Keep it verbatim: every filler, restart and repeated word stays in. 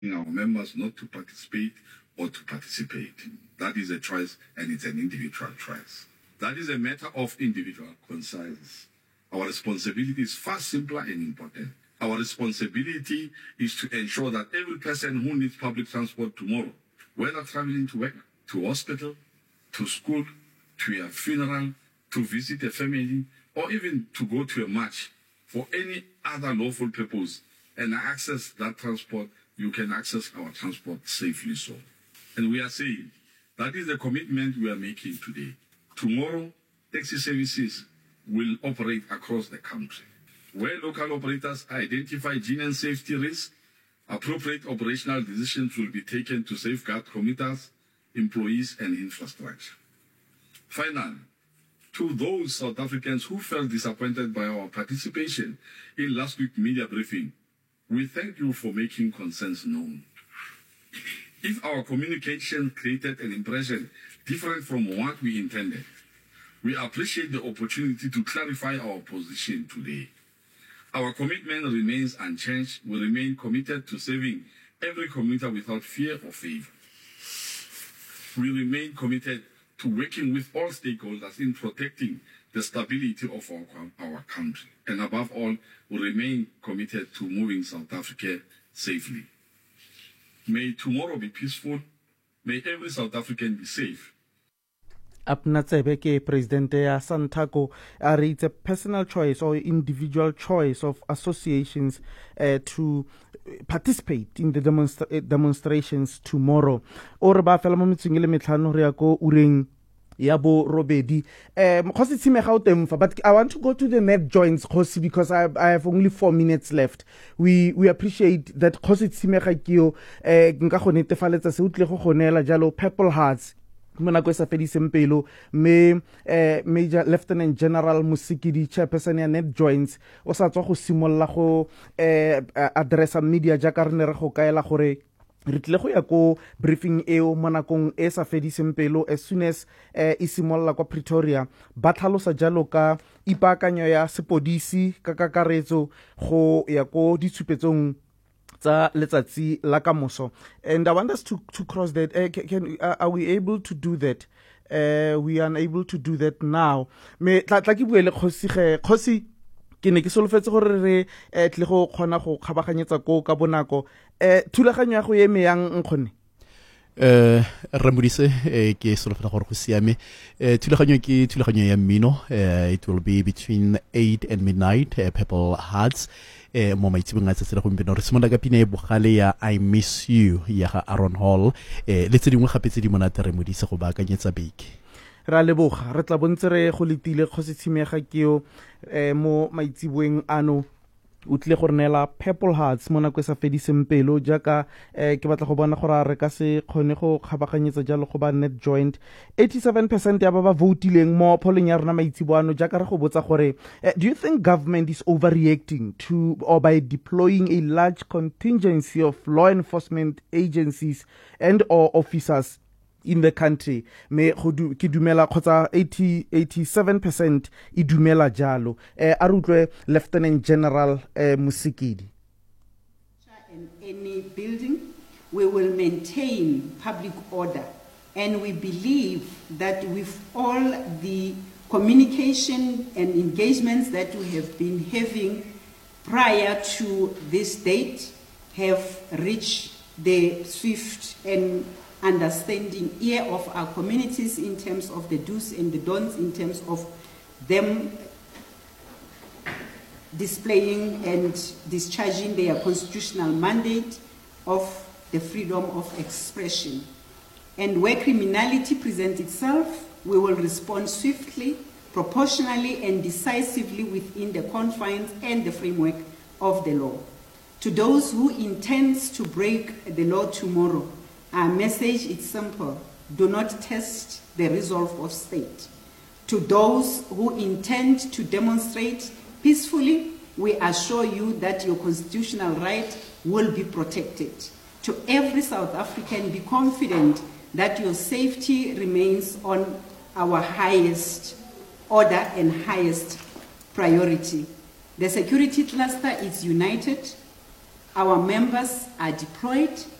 our members not to participate or to participate. That is a choice, and it's an individual choice. That is a matter of individual conscience. Our responsibility is far simpler and important. Our responsibility is to ensure that every person who needs public transport tomorrow, whether traveling to work, to hospital, to school, to a funeral, to visit a family, or even to go to a march for any other lawful purpose and access that transport, you can access our transport safely so. And we are saying that is the commitment we are making today. Tomorrow, taxi services will operate across the country. Where local operators identify genuine safety risks, appropriate operational decisions will be taken to safeguard commuters, employees, and infrastructure. Finally, to those South Africans who felt disappointed by our participation in last week's media briefing, we thank you for making concerns known. If our communication created an impression different from what we intended, we appreciate the opportunity to clarify our position today. Our commitment remains unchanged. We remain committed to saving every commuter without fear or favor. We remain committed to working with all stakeholders in protecting the stability of our, our country. And above all, we remain committed to moving South Africa safely. May tomorrow be peaceful. May every South African be safe. Apna Tsebe ke president ya Santaco are it's a personal choice or individual choice of associations uh, to participate in the demonstra demonstrations tomorrow. Or ba fela mo metseng le metlhano re ya ko ureng ya bo robedi um khosi tsime ga o temfa, but I want to go to the net joints khosi because I, I have only four minutes left. We we appreciate that khosi tsime ga kio eh nka go netefaletsa se utle go gonela jalo Purple Hearts mona go sa fediseng pelo me eh Major Lieutenant General Musikidi chairperson ya net joints o sa tswa go simolla go eh addressa media jaka re ne re go kaela gore re tle go ya ko briefing eo monakong e sa fediseng pelo as soon as eh isimolla kwa Pretoria ba tlhalosa jalo ka ipaakanyo ya sepodisi ka kakaretso go ya ko ditshupetsong tsa letsatsi la kamoso. And I want us to to cross that. Uh, can, can uh, are we able to do that? Uh, we are unable to do that now. Me tla tla ke buele khosi ge khosi ke ne ke solofetse gore re tle go khona go khabaganyetsa ko ka bonako. Eh thulaganyo ya go eme yang nkgone? Uh, Ramudise eh, ke solofela gore go siame eh, thulaganyo ke thulaganyo ya mmino. eh, It will be between eight and midnight. eh, Purple Hearts eh, mo maitsibeng a tsetsela gompieno re simola ka pina e bogale ya I Miss You ya ga Aaron Hall eh, le tse dingwe gape tse di monate Ramudise go baakanyetsa beke. Ra leboga re tla bontse re go letile kgose tshimega keo eh, mo maitsibeng ano o tle go rnela Purple Hearts mona go sa fediseng pelo jaka eh, ke batla go bona gore re ka se kgone go kgabaganyetsa jalo go ba net joint. eighty-seven percent ya ba ba votileng mo polling ya rona maitsiboano jaka re go botsa gore eh, do you think government is overreacting to or by deploying a large contingency of law enforcement agencies and or officers in the country? Me go du ke dumela khotsa eighty eighty-seven percent I dumela jalo. eh a rutlwe Lieutenant General eh, Musikidi. In any building we will maintain public order, and we believe that with all the communication and engagements that we have been having prior to this date have reached the swift and understanding ear of our communities in terms of the do's and the don'ts, in terms of them displaying and discharging their constitutional mandate of the freedom of expression. And where criminality presents itself, we will respond swiftly, proportionally, and decisively within the confines and the framework of the law. To those who intend to break the law tomorrow, our message is simple: do not test the resolve of state. To those who intend to demonstrate peacefully, we assure you that your constitutional right will be protected. To every South African, be confident that your safety remains on our highest order and highest priority. The security cluster is united. Our members are deployed